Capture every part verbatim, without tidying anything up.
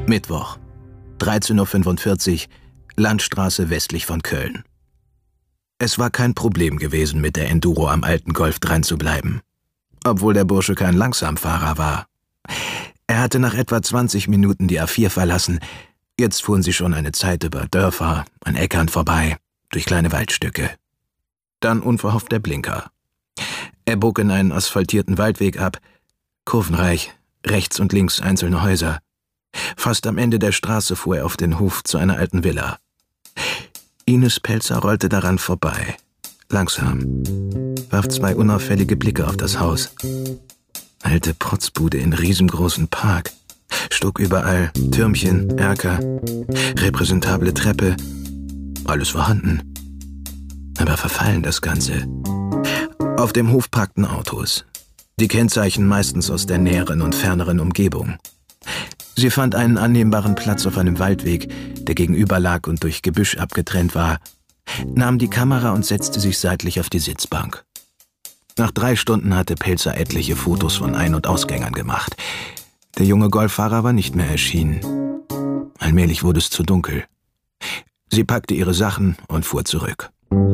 Mittwoch, dreizehn Uhr fünfundvierzig, Landstraße westlich von Köln. Es war kein Problem gewesen, mit der Enduro am alten Golf dran zu bleiben. Obwohl der Bursche kein Langsamfahrer war. Er hatte nach etwa zwanzig Minuten die A vier verlassen. Jetzt fuhren sie schon eine Zeit über Dörfer, an Äckern vorbei, durch kleine Waldstücke. Dann unverhofft der Blinker. Er bog in einen asphaltierten Waldweg ab, kurvenreich, rechts und links einzelne Häuser. Fast am Ende der Straße fuhr er auf den Hof zu einer alten Villa. Ines Pelzer rollte daran vorbei, langsam, warf zwei unauffällige Blicke auf das Haus. Alte Protzbude in riesengroßen Park, Stuck überall, Türmchen, Erker, repräsentable Treppe, alles vorhanden. Aber verfallen das Ganze. Auf dem Hof parkten Autos, die Kennzeichen meistens aus der näheren und ferneren Umgebung. Sie fand einen annehmbaren Platz auf einem Waldweg, der gegenüber lag und durch Gebüsch abgetrennt war, nahm die Kamera und setzte sich seitlich auf die Sitzbank. Nach drei Stunden hatte Pelzer etliche Fotos von Ein- und Ausgängern gemacht. Der junge Golffahrer war nicht mehr erschienen. Allmählich wurde es zu dunkel. Sie packte ihre Sachen und fuhr zurück.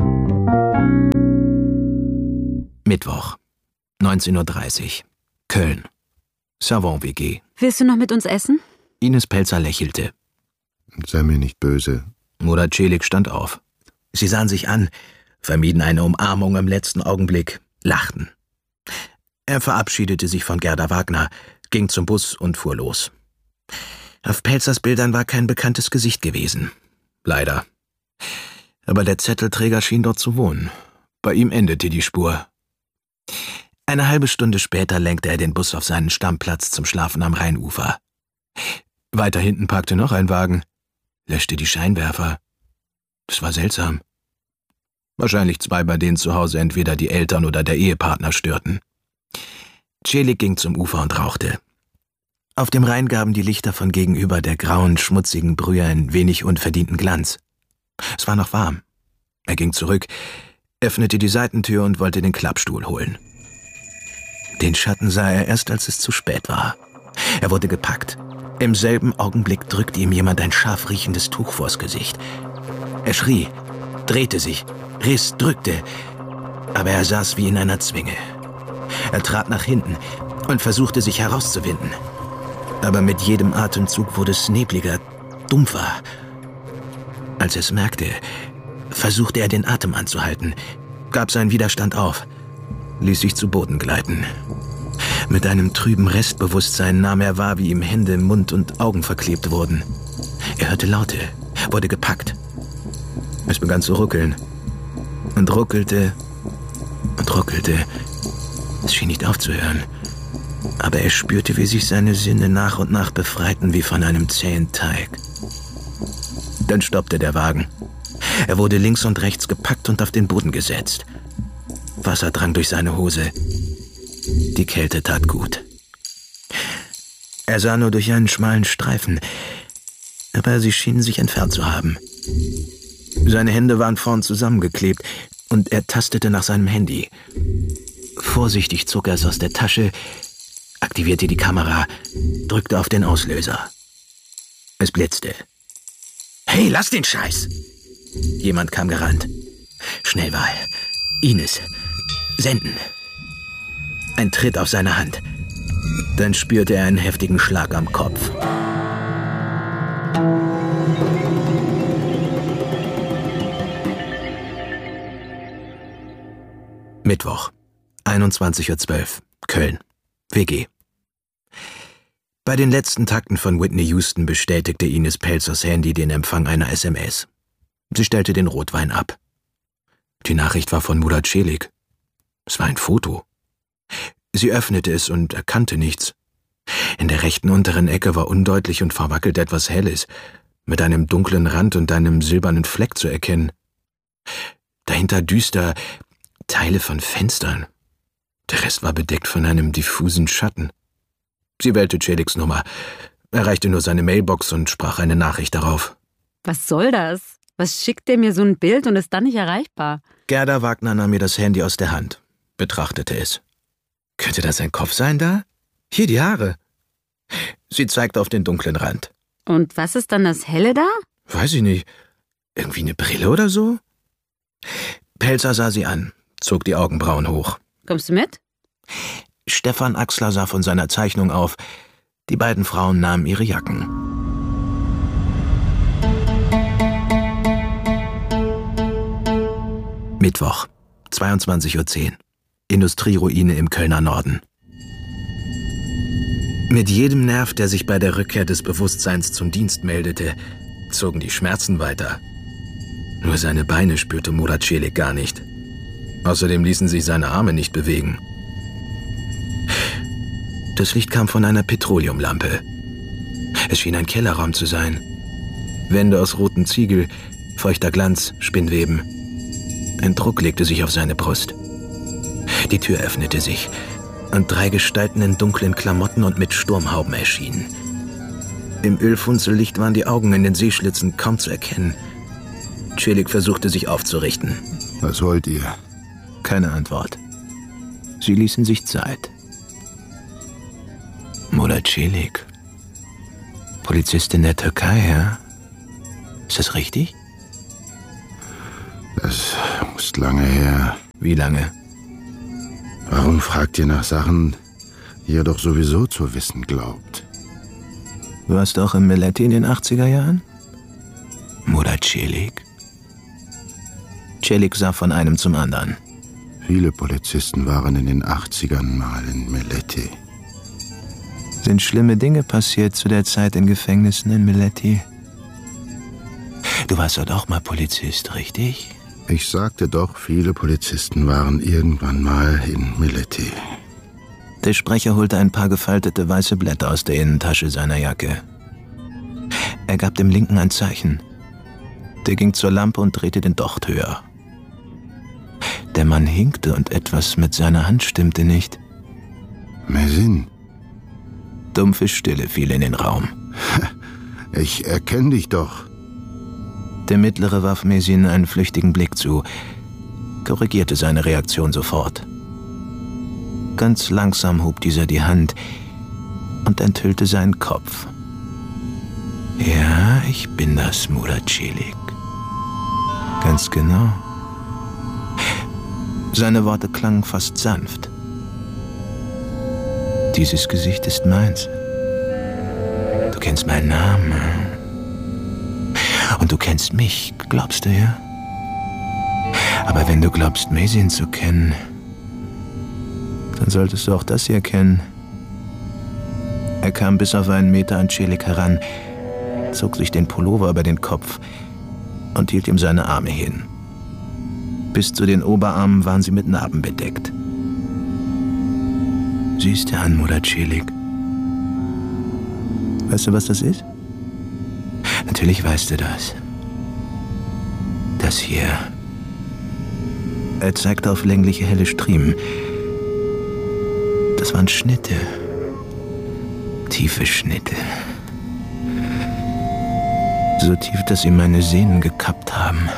Mittwoch, neunzehn Uhr dreißig, Köln. Savon-W G. Willst du noch mit uns essen? Ines Pelzer lächelte. Sei mir nicht böse. Murat Celik stand auf. Sie sahen sich an, vermieden eine Umarmung im letzten Augenblick, lachten. Er verabschiedete sich von Gerda Wagner, ging zum Bus und fuhr los. Auf Pelzers Bildern war kein bekanntes Gesicht gewesen. Leider. Aber der Zettelträger schien dort zu wohnen. Bei ihm endete die Spur. Eine halbe Stunde später lenkte er den Bus auf seinen Stammplatz zum Schlafen am Rheinufer. Weiter hinten parkte noch ein Wagen, löschte die Scheinwerfer. Das war seltsam. Wahrscheinlich zwei, bei denen zu Hause entweder die Eltern oder der Ehepartner störten. Celik ging zum Ufer und rauchte. Auf dem Rhein gaben die Lichter von gegenüber der grauen, schmutzigen Brühe einen wenig unverdienten Glanz. Es war noch warm. Er ging zurück, öffnete die Seitentür und wollte den Klappstuhl holen. Den Schatten sah er erst, als es zu spät war. Er wurde gepackt. Im selben Augenblick drückte ihm jemand ein scharf riechendes Tuch vors Gesicht. Er schrie, drehte sich, riss, drückte, aber er saß wie in einer Zwinge. Er trat nach hinten und versuchte, sich herauszuwinden. Aber mit jedem Atemzug wurde es nebliger, dumpfer. Als er es merkte, versuchte er, den Atem anzuhalten, gab seinen Widerstand auf, ließ sich zu Boden gleiten. Mit einem trüben Restbewusstsein nahm er wahr, wie ihm Hände, Mund und Augen verklebt wurden. Er hörte Laute, wurde gepackt. Es begann zu ruckeln. Und ruckelte und ruckelte. Es schien nicht aufzuhören. Aber er spürte, wie sich seine Sinne nach und nach befreiten, wie von einem zähen Teig. Dann stoppte der Wagen. Er wurde links und rechts gepackt und auf den Boden gesetzt. Wasser drang durch seine Hose. Die Kälte tat gut. Er sah nur durch einen schmalen Streifen, aber sie schienen sich entfernt zu haben. Seine Hände waren vorn zusammengeklebt und er tastete nach seinem Handy. Vorsichtig zog er es aus der Tasche, aktivierte die Kamera, drückte auf den Auslöser. Es blitzte. »Hey, lass den Scheiß!« Jemand kam gerannt. Schnell war er. Ines. Senden. Ein Tritt auf seine Hand. Dann spürte er einen heftigen Schlag am Kopf. Mittwoch, einundzwanzig Uhr zwölf, Köln, W G. Bei den letzten Takten von Whitney Houston bestätigte Ines Pelzers Handy den Empfang einer S M S. Sie stellte den Rotwein ab. Die Nachricht war von Murat Celik. Es war ein Foto. Sie öffnete es und erkannte nichts. In der rechten unteren Ecke war undeutlich und verwackelt etwas Helles, mit einem dunklen Rand und einem silbernen Fleck zu erkennen. Dahinter düster Teile von Fenstern. Der Rest war bedeckt von einem diffusen Schatten. Sie wählte Celiks Nummer, erreichte nur seine Mailbox und sprach eine Nachricht darauf. Was soll das? Was schickt der mir so ein Bild und ist dann nicht erreichbar? Gerda Wagner nahm mir das Handy aus der Hand, betrachtete es. Könnte das ein Kopf sein da? Hier die Haare. Sie zeigte auf den dunklen Rand. Und was ist dann das Helle da? Weiß ich nicht. Irgendwie eine Brille oder so? Pelzer sah sie an, zog die Augenbrauen hoch. Kommst du mit? Stefan Axler sah von seiner Zeichnung auf. Die beiden Frauen nahmen ihre Jacken. Mittwoch, zweiundzwanzig Uhr zehn. Industrieruine im Kölner Norden. Mit jedem Nerv, der sich bei der Rückkehr des Bewusstseins zum Dienst meldete, zogen die Schmerzen weiter. Nur seine Beine spürte Murat Çelik gar nicht. Außerdem ließen sich seine Arme nicht bewegen. Das Licht kam von einer Petroleumlampe. Es schien ein Kellerraum zu sein. Wände aus rotem Ziegel, feuchter Glanz, Spinnweben. Ein Druck legte sich auf seine Brust. Die Tür öffnete sich und drei Gestalten in dunklen Klamotten und mit Sturmhauben erschienen. Im Ölfunzellicht waren die Augen in den Sehschlitzen kaum zu erkennen. Çelik versuchte sich aufzurichten. Was wollt ihr? Keine Antwort. Sie ließen sich Zeit. Murat Çelik. Polizist in der Türkei, ja? Ist das richtig? Das ist lange her. Wie lange? Warum fragt ihr nach Sachen, die ihr doch sowieso zu wissen glaubt? Warst du auch im Meletti in den achtziger Jahren? Murat Çelik? Çelik sah von einem zum anderen. Viele Polizisten waren in den achtzigern mal in Meletti. Sind schlimme Dinge passiert zu der Zeit in Gefängnissen in Meletti? Du warst dort auch mal Polizist, richtig? Ich sagte doch, viele Polizisten waren irgendwann mal in Meletti. Der Sprecher holte ein paar gefaltete weiße Blätter aus der Innentasche seiner Jacke. Er gab dem Linken ein Zeichen. Der ging zur Lampe und drehte den Docht höher. Der Mann hinkte und etwas mit seiner Hand stimmte nicht. Mesin. Dumpfe Stille fiel in den Raum. Ich erkenne dich doch. Der Mittlere warf Mesin einen flüchtigen Blick zu, korrigierte seine Reaktion sofort. Ganz langsam hob dieser die Hand und enthüllte seinen Kopf. Ja, ich bin das, Murat Çelik. Ganz genau. Seine Worte klangen fast sanft. Dieses Gesicht ist meins. Du kennst meinen Namen. Und du kennst mich, glaubst du ja? Aber wenn du glaubst, Mesin zu kennen, dann solltest du auch das hier kennen. Er kam bis auf einen Meter an Çelik heran, zog sich den Pullover über den Kopf und hielt ihm seine Arme hin. Bis zu den Oberarmen waren sie mit Narben bedeckt. Siehst du an, Murat Çelik? Weißt du, was das ist? Natürlich weißt du das. Das hier. Er zeigte auf längliche, helle Striemen. Das waren Schnitte. Tiefe Schnitte. So tief, dass sie meine Sehnen gekappt haben.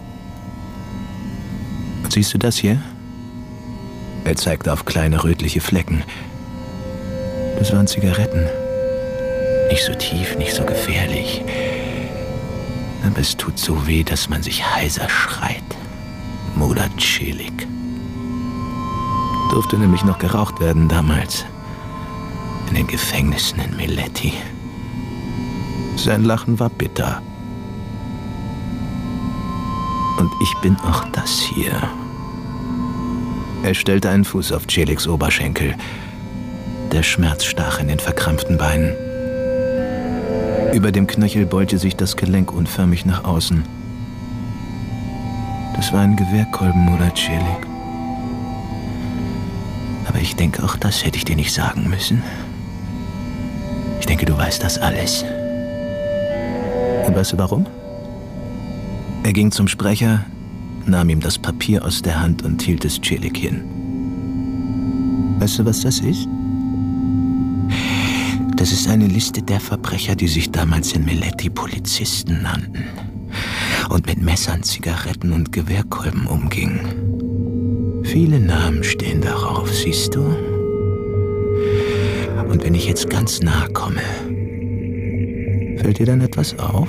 Und siehst du das hier? Er zeigte auf kleine rötliche Flecken. Das waren Zigaretten. Nicht so tief, nicht so gefährlich. Aber es tut so weh, dass man sich heiser schreit. Murat Çelik. Durfte nämlich noch geraucht werden damals. In den Gefängnissen in Meletti. Sein Lachen war bitter. Und ich bin auch das hier. Er stellte einen Fuß auf Çeliks Oberschenkel. Der Schmerz stach in den verkrampften Beinen. Über dem Knöchel beulte sich das Gelenk unförmig nach außen. Das war ein Gewehrkolben, Murat Çelik. Aber ich denke, auch das hätte ich dir nicht sagen müssen. Ich denke, du weißt das alles. Und weißt du warum? Er ging zum Sprecher, nahm ihm das Papier aus der Hand und hielt es Çelik hin. Weißt du, was das ist? Das ist eine Liste der Verbrecher, die sich damals in Meletti Polizisten nannten und mit Messern, Zigaretten und Gewehrkolben umgingen. Viele Namen stehen darauf, siehst du? Und wenn ich jetzt ganz nah komme, Fällt dir denn etwas auf?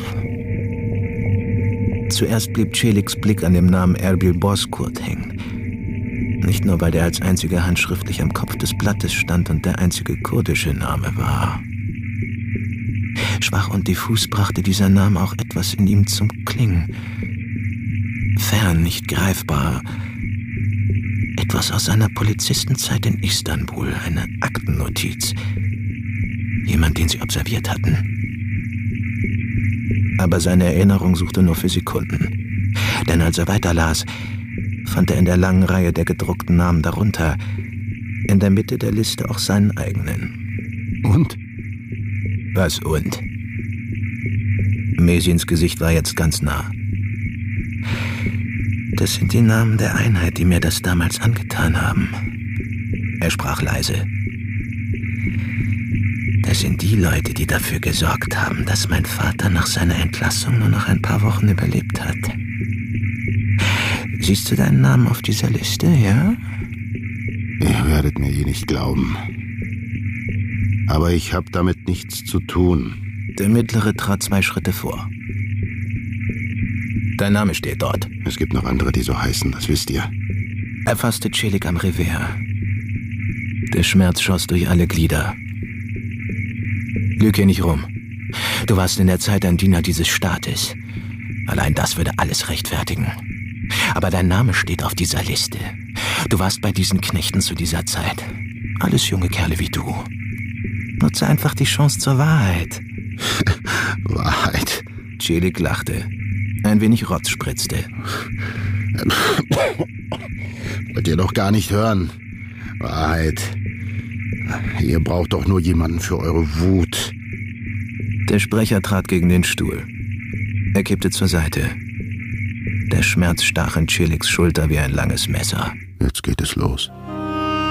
Zuerst blieb Celiks Blick an dem Namen Erbil Bozkurt hängen. Nicht nur, weil der als einziger handschriftlich am Kopf des Blattes stand und der einzige kurdische Name war. Schwach und diffus brachte dieser Name auch etwas in ihm zum Klingen. Fern, nicht greifbar. Etwas aus seiner Polizistenzeit in Istanbul, eine Aktennotiz. Jemand, den sie observiert hatten. Aber seine Erinnerung suchte nur für Sekunden. Denn als er weiterlas, fand er in der langen Reihe der gedruckten Namen darunter, in der Mitte der Liste auch seinen eigenen. Und? Was und? Mesins Gesicht war jetzt ganz nah. Das sind die Namen der Einheit, die mir das damals angetan haben. Er sprach leise. Das sind die Leute, die dafür gesorgt haben, dass mein Vater nach seiner Entlassung nur noch ein paar Wochen überlebt hat. Siehst du deinen Namen auf dieser Liste, ja? Ihr werdet mir eh nicht glauben. Aber ich habe damit nichts zu tun. Der Mittlere trat zwei Schritte vor. Dein Name steht dort. Es gibt noch andere, die so heißen, das wisst ihr. Er fasste Celik am Revers. Der Schmerz schoss durch alle Glieder. Lüg hier nicht rum. Du warst in der Zeit ein Diener dieses Staates. Allein das würde alles rechtfertigen. Aber dein Name steht auf dieser Liste. Du warst bei diesen Knechten zu dieser Zeit. Alles junge Kerle wie du. Nutze einfach die Chance zur Wahrheit. Wahrheit? Celik lachte. Ein wenig Rotz spritzte. Wollt ihr doch gar nicht hören. Wahrheit. Ihr braucht doch nur jemanden für eure Wut. Der Sprecher trat gegen den Stuhl. Er kippte zur Seite. Der Schmerz stach in Celiks Schulter wie ein langes Messer. Jetzt geht es los.